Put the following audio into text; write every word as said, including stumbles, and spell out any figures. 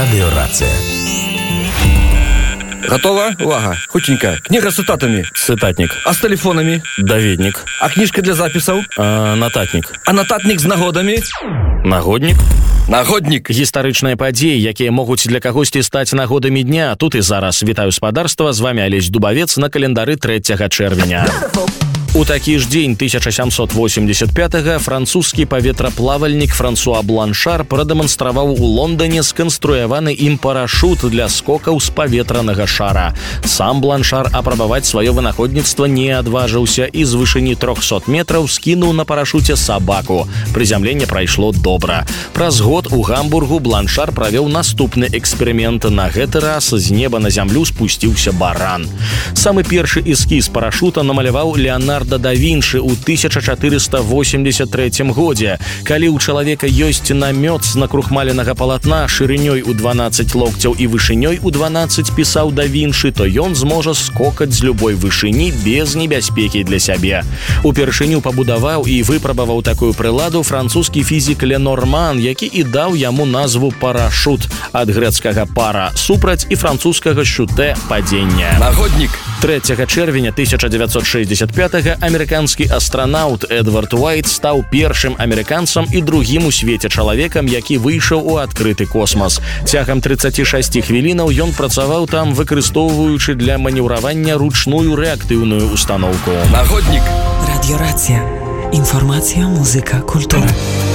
Радиорація. Готова? Увага. Хутенько. Книга с цитатами. Цитатник. А с телефонами? Даведник. А книжка для записаў? А, нататник. А нататник з нагодамі? Нагодник. Нагодник. Гістарычныя падзеі, якія могуць для кагосьці стаць нагодамі дня. Тут і зараз. Вітаю спадарства, з вами Алесь Дубавец на календары трэцяга чэрвеня. У такі ж дзень тысяча сямсот восемьдесят пятага французскі паветраплавальнік Франсуа Бланшар прадэманстраваў у Лондоне сканструяваны ім парашут для скокаў з паветранага шара. Сам Бланшар апрабаваць сваё вынаходніцтва не адважыўся і з вышыні трохсот метраў скінуў на парашуце сабаку. Прызямленне прайшло добра. Праз год у Гамбургу Бланшар правёў наступны эксперымент. На гэты раз з неба на зямлю спусціўся баран. Самы першы эскіз парашута намаляваў Леонардо да Вінчы ў тысяча чатырыста восемьдесят трэцім годзе. Калі ў чалавека ёсць намёт з накрухмаленага палатна шырынёй у дванаццаць локцяў і вышынёй у дванаццаць, пісаў да Вінчы, то ён зможа скокаць з любой вышыні без небяспекі для сябе. Упершыню пабудаваў і выпрабаваў такую прыладу французскі фізік Ленорман, які і даў яму назву парашут ад грэцкага пара супраць і французскага шуте падзення. Нагодник. трэцяга чэрвеня тысяча дзевяцьсот шэсцьдзесят пятага амерыканскі астранаўт Эдвард Уайт стаў першым амерыканцам і другім у свеце чалавекам, які выйшаў у адкрыты космас. Цягам трыццаці шасці хвілінаў ён працаваў там, выкарыстоўваючы для манеўравання ручную рэактыўную установку. Нагодник. Радиорація. Інфармацыя, музыка, культура.